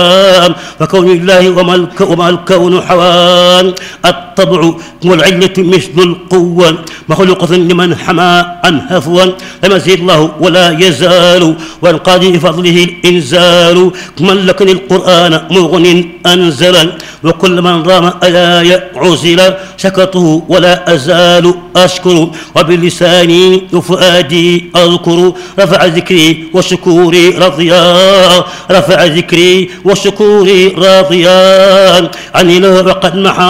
فكون الله وما الكون حوان. الطبع والعلة مثل القوة مخلوقة لمن حمى عن هفوا لم يزد الله ولا يزال وينقضي بفضله الإنزال. من لكن القرآن مغن أنزلا وكل من رام آية عزلا شكرته ولا أزال أشكر وبلساني وفؤادي أذكر رفع ذكري وشكوري رضيان رفع ذكري وشكوري راضيان عن الله وقد محى